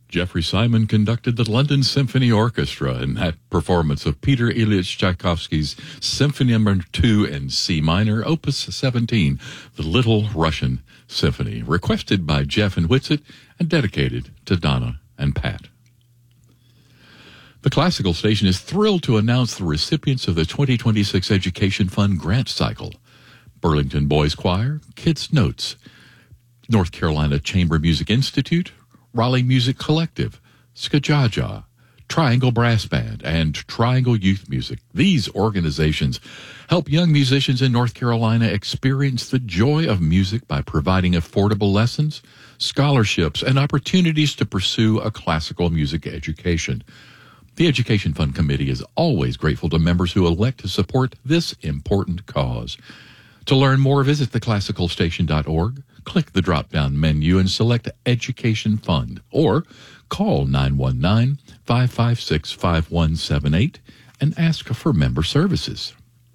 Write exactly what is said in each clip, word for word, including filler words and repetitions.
Jeffrey Simon conducted the London Symphony Orchestra in that performance of Peter Ilyich Tchaikovsky's Symphony Number two in C minor, Opus seventeen, the Little Russian Symphony, requested by Jeff and Whitsitt and dedicated to Donna and Pat. The Classical Station is thrilled to announce the recipients of the twenty twenty-six Education Fund Grant Cycle. Burlington Boys Choir, Kids Notes, North Carolina Chamber Music Institute, Raleigh Music Collective, Skajaja, Triangle Brass Band, and Triangle Youth Music. These organizations help young musicians in North Carolina experience the joy of music by providing affordable lessons, scholarships, and opportunities to pursue a classical music education. The Education Fund Committee is always grateful to members who elect to support this important cause. To learn more, visit the classical station dot org, click the drop-down menu, and select Education Fund, or call nine one nine, five five six, five one seven eight and ask for member services.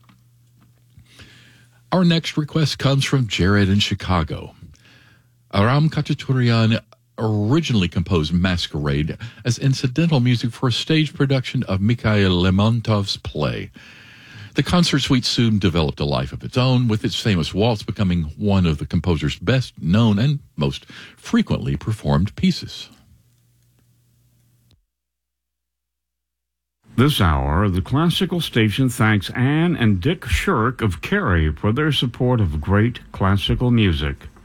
Our next request comes from Jared in Chicago. Aram Khachaturian originally composed Masquerade as incidental music for a stage production of Mikhail Lermontov's play. The concert suite soon developed a life of its own, with its famous waltz becoming one of the composer's best known and most frequently performed pieces. This hour, the Classical Station thanks Anne and Dick Shirk of Cary for their support of great classical music.